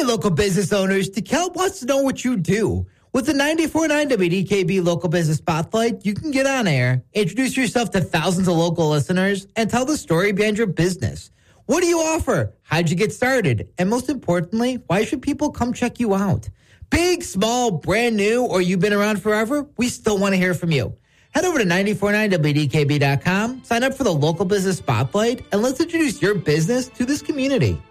local business owners. DeKalb wants to know what you do. With the 94.9 WDKB Local Business Spotlight, you can get on air, introduce yourself to thousands of local listeners, and tell the story behind your business. What do you offer? How'd you get started? And most importantly, why should people come check you out? Big, small, brand new, or you've been around forever? We still want to hear from you. Head over to 949WDKB.com, sign up for the Local Business Spotlight, and let's introduce your business to this community.